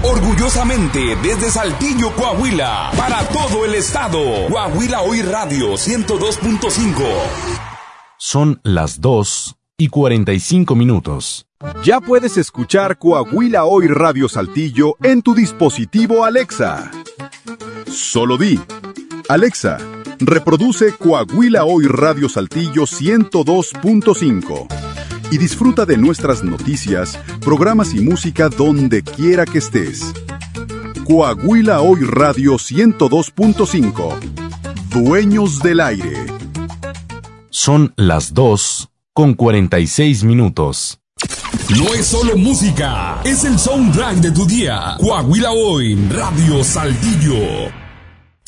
Orgullosamente desde Saltillo, Coahuila, para todo el estado. Coahuila Hoy Radio 102.5. Son las 2:45. Ya puedes escuchar Coahuila Hoy Radio Saltillo en tu dispositivo Alexa. Solo di: Alexa, reproduce Coahuila Hoy Radio Saltillo 102.5 y disfruta de nuestras noticias, programas y música donde quiera que estés. Coahuila Hoy Radio 102.5. Dueños del aire. Son las 2:46. No es solo música, es el soundtrack de tu día. Coahuila Hoy Radio Saltillo.